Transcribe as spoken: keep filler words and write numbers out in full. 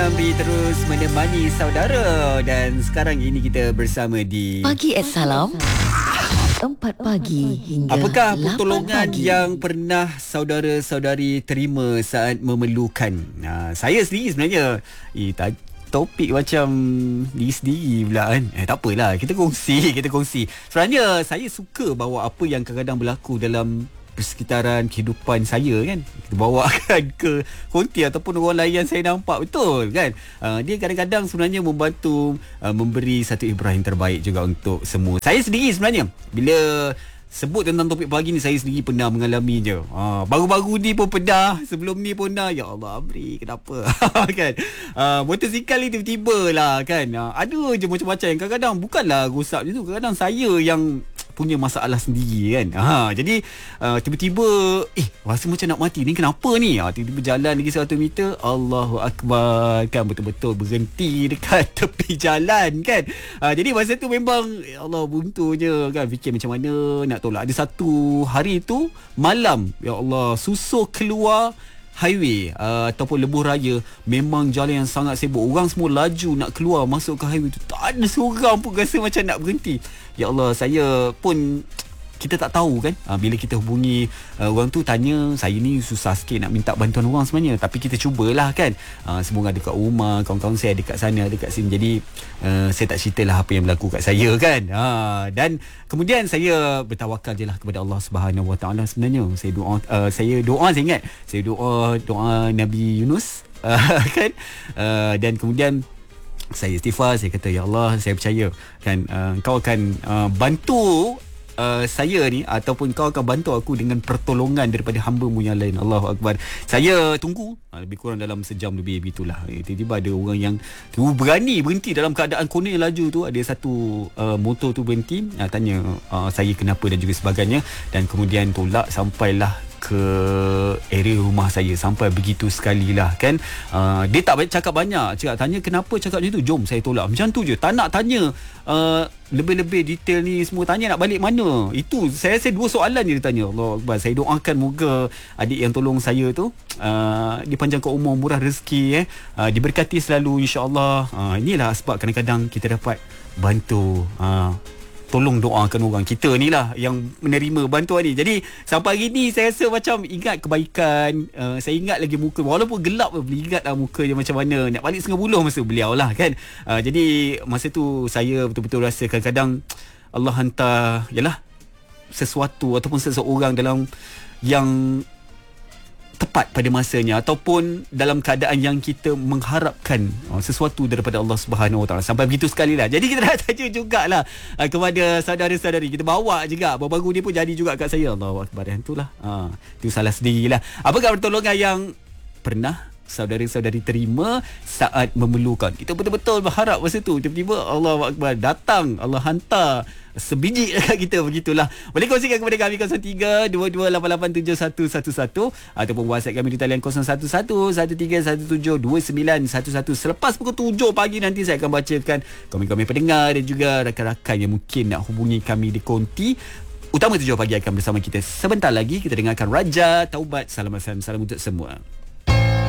Namri terus menemani saudara. Dan sekarang ini kita bersama di Pagi at Salam, empat pagi hingga apakah lapan pertolongan pagi. yang pernah saudara-saudari terima saat memerlukan? Nah, saya sendiri sebenarnya eh, ta- topik macam diri sendiri pula kan. Eh tak apalah, kita kongsi, kita kongsi. Sebenarnya saya suka bawa apa yang kadang-kadang berlaku dalam persekitaran kehidupan saya kan, kita bawakan ke konti ataupun orang lain yang saya nampak betul kan. Uh, dia kadang-kadang sebenarnya membantu uh, memberi satu ibrah yang terbaik juga untuk semua. Saya sendiri sebenarnya bila sebut tentang topik pagi ni, saya sendiri pernah mengalami je. Ha, baru-baru ni pun pernah, sebelum ni pun dah. Ya Allah, Amri, kenapa? kan? Uh, motosikal ni tiba-tiba lah kan. Uh, ada je macam-macam yang kadang-kadang bukanlah rosak je tu. Kadang-kadang saya yang punya masalah sendiri kan. Ha, jadi uh, tiba-tiba eh rasa macam nak mati ni, kenapa ni? Ha, tiba-tiba jalan lagi seratus meter, Allahu Akbar kan, betul-betul berhenti dekat tepi jalan kan. Ha, jadi masa tu memang ya Allah, buntunya kan, fikir macam mana nak tolak. Ada satu hari tu malam, ya Allah, susur keluar highway uh, ataupun lebuh raya, memang jalan yang sangat sibuk. Orang semua laju nak keluar masuk ke highway tu, tak ada seorang pun rasa macam nak berhenti. Ya Allah, saya pun, kita tak tahu kan, uh, bila kita hubungi uh, orang tu, tanya, saya ni susah sikit nak minta bantuan orang sebenarnya, tapi kita cubalah kan. Uh, semua ada kat rumah, kawan-kawan saya ada kat sana, ada kat sini. Jadi uh, saya tak ceritalah apa yang berlaku kat saya kan. Uh, dan kemudian saya bertawakal je lah kepada Allah Subhanahu Wa Taala. Sebenarnya saya doa, uh, saya doa, saya ingat saya doa doa Nabi Yunus uh, kan. Uh, dan kemudian saya istighfar, saya kata, ya Allah, saya percaya kan, uh, Kau akan uh, bantu Uh, saya ni, ataupun kau akan bantu aku dengan pertolongan daripada hamba-Mu yang lain. Allahu Akbar. Saya tunggu uh, lebih kurang dalam sejam lebih begitulah. Eh, tiba-tiba ada orang yang uh, berani berhenti dalam keadaan konek laju tu. Ada satu uh, motor tu berhenti, uh, tanya uh, saya kenapa dan juga sebagainya, dan kemudian tolak sampailah ke area rumah saya. Sampai begitu sekali lah kan. uh, Dia tak cakap banyak, cakap tanya kenapa, cakap macam tu, jom saya tolak, macam tu je. Tak nak tanya uh, lebih-lebih detail ni semua. Tanya nak balik mana. Itu saya rasa dua soalan je dia tanya. Allah Akbar. Saya doakan moga adik yang tolong saya tu uh, dipanjangkan umur, murah rezeki, eh uh, diberkati selalu, insya-Allah. uh, Inilah sebab kadang-kadang kita dapat bantu, uh, tolong doakan orang. Kita ni lah yang menerima bantuan ni. Jadi sampai hari ni saya rasa macam ingat kebaikan. uh, Saya ingat lagi muka, walaupun gelap pun ingat lah muka dia macam mana. Nak balik setengah buluh masa beliau lah kan. uh, Jadi masa tu saya betul-betul rasa kadang-kadang Allah hantar yalah sesuatu ataupun seseorang dalam yang tepat pada masanya, ataupun dalam keadaan yang kita mengharapkan uh, sesuatu daripada Allah Subhanahu Wa Taala. Sampai begitu sekali lah. Jadi kita nak tanya jugalah uh, kepada saudara-saudari. Kita bawa juga, baru-baru ni pun jadi juga kat saya. Allahu Akbar. Itulah uh, itu salah sendirilah. Apakah pertolongan yang pernah saudara-saudari terima saat memerlukan? Kita betul-betul berharap masa tu, tiba-tiba Allah Akbar datang, Allah hantar sebiji dekat kita. Begitulah. Boleh kongsikan kepada kami kosong tiga dua dua lapan lapan tujuh satu satu satu ataupun WhatsApp kami di talian kosong satu satu satu tiga satu tujuh dua sembilan satu satu. Selepas pukul tujuh pagi nanti saya akan bacakan komen-komen pendengar dan juga rakan-rakan yang mungkin nak hubungi kami di konti utama tujuh pagi akan bersama kita. Sebentar lagi kita dengarkan Raja Taubat. Salam salam salam untuk semua.